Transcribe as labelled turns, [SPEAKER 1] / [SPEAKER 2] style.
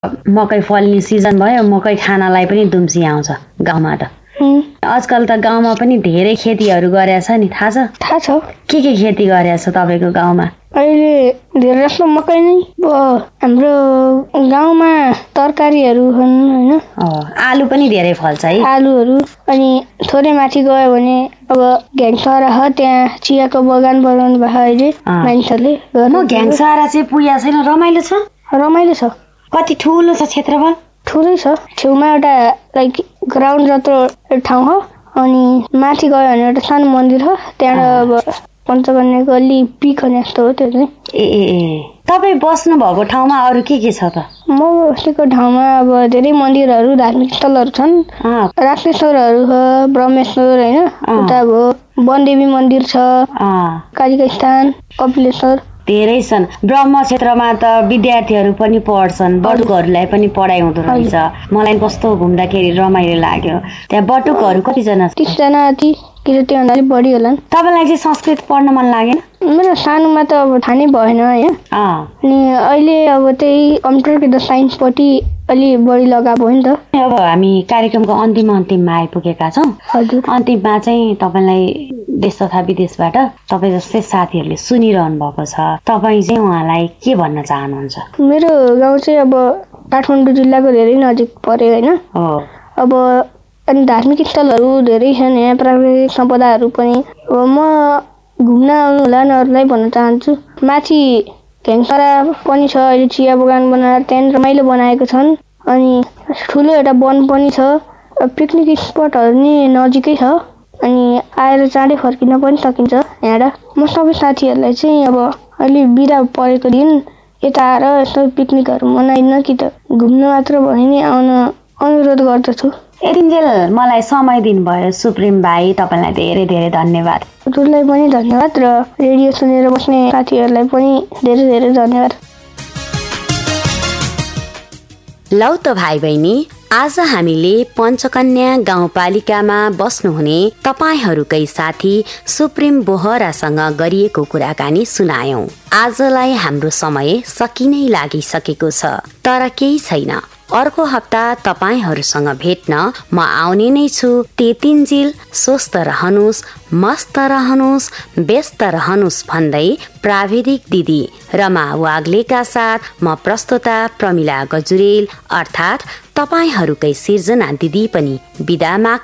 [SPEAKER 1] मकै फल्ने सिजन भयो, मकै खानलाई पनि दुम्सी आउँछ गाउँमा त। आजकल त गाउँमा पनि धेरै खेतीहरू गरेछ नि, थाहा छ?
[SPEAKER 2] थाहा छ।
[SPEAKER 1] के खेती गरेछ तपाईँको गाउँमा?
[SPEAKER 2] अहिले धेरै जस्तो मकै नै हाम्रो गाउँमा तरकारीहरू हुन् होइन।
[SPEAKER 1] आलु पनि धेरै फल्छ है?
[SPEAKER 2] आलुहरू। अनि थोरै माथि गयो भने अब घ्याङसरा छ, त्यहाँ चियाको बगान बनाउनु भएको अहिले मानिसहरूले।
[SPEAKER 1] घ्याङसरा चाहिँ पुगेको छैन, रमाइलो छ?
[SPEAKER 2] रमाइलो छ।
[SPEAKER 1] कति ठुलो छ क्षेत्रफल?
[SPEAKER 2] ठुलै छ। छेउमा एउटा लाइक ग्राउन्ड जत्रो ठाउँ हो, अनि माथि गयो भने एउटा सानो मन्दिर हो, त्यहाँबाट अब पञ्चकन्या गल्ली पिक भने जस्तो हो त्यो चाहिँ।
[SPEAKER 1] तपाईँ बस्नु भएको ठाउँमा अरू के छ त?
[SPEAKER 2] म बसेको ठाउँमा अब धेरै मन्दिरहरू, धार्मिक स्थलहरू छन्। राक्षेश्वरहरू छ, ब्रह्मेश्वर होइन, उता अब वनदेवी मन्दिर छ, कालिका स्थान, कपिलेश्वर
[SPEAKER 1] धेरै छन्। ब्रह्म क्षेत्रमा त विद्यार्थीहरू पनि पढ्छन्, बटुकहरूलाई पनि पढाइ हुँदो रहेछ। मलाई कस्तो घुम्दाखेरि रमाइलो लाग्यो। त्यहाँ बटुकहरू कतिजना?
[SPEAKER 2] 30 जना कि त्योभन्दा अलिक बढी होला।
[SPEAKER 1] तपाईँलाई चाहिँ संस्कृत पढ्न मन लागेन?
[SPEAKER 2] मेरो सानोमा त अब थाहा नै भएन होइन। अनि अहिले अब त्यही कम्प्युटर साइन्सपट्टि अलि बढी लगाव भयो नि त।
[SPEAKER 1] अब हामी कार्यक्रमको अन्तिममा आइपुगेका छौँ। अन्तिममा चाहिँ तपाईँलाई देश तथा विदेशबाट तपाईँ जस्तै साथीहरूले सुनिरहनु भएको छ, तपाईँ चाहिँ उहाँलाई के भन्न चाहनुहुन्छ?
[SPEAKER 2] मेरो गाउँ चाहिँ अब काठमाडौँ जिल्लाको धेरै नजिक पर्यो होइन। अब अनि धार्मिक स्थलहरू धेरै छन्, यहाँ प्राकृतिक सम्पदाहरू पनि। अब म घुम्न आउनु होला अरूलाई भन्न चाहन्छु। माथि घ्याङसरा पनि छ, अहिले चिया बगान बनाएर त्यहाँ रमाइलो बनाएको छन्। अनि ठुलो एउटा वन पनि छ, पिकनिक स्पटहरू नि नजिकै छ, अनि आएर चाँडै फर्किन पनि सकिन्छ यहाँबाट। म सबै साथीहरूलाई चाहिँ अब अहिले बिदा परेको दिन यता आएर यस्तो पिकनिकहरू मनाइन कि त घुम्न मात्र भने नि आउन अनुरोध गर्दछु।
[SPEAKER 1] यतिन्जेल मलाई समय दिनुभयो सुप्रिम भाइ, तपाईँलाई धेरै धेरै धन्यवाद।
[SPEAKER 2] हजुरलाई पनि धन्यवाद र रेडियो सुनेर बस्ने साथीहरूलाई पनि धेरै धेरै धन्यवाद।
[SPEAKER 3] लौ त भाइ बहिनी, आज हामीले पञ्चकन्या गाउँपालिकामा बस्नुहुने तपाईहरूकै साथी सुप्रिम बोहरासँग गरिएको कुराकानी सुनायौं। आजलाई हाम्रो समय सकिनै लागिसकेको छ, तर केही छैन, अर्को हप्ता तपाईहरूसँग भेट्न म आउने नै छु। त्यतिन्जेल स्वस्थ रहनुस्, मस्त रहनुस्, व्यस्त रहनुस् भन्दै प्राविधिक दिदी रमा वाग्लेका साथ म प्रस्तुता प्रमिला गजुरेल अर्थात् तपाईहरूकै सिर्जना दिदी पनि बिदा माग्छु।